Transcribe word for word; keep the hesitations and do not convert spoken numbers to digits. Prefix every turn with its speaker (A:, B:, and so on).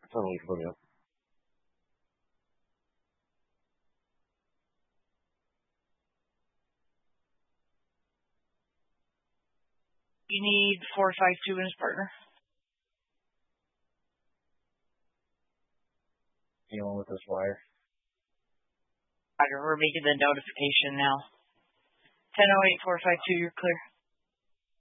A: Totally put it up.
B: You need four five two and his partner.
A: Dealing with this wire.
B: Roger, we're making the notification now. ten oh eight four five two, you're clear.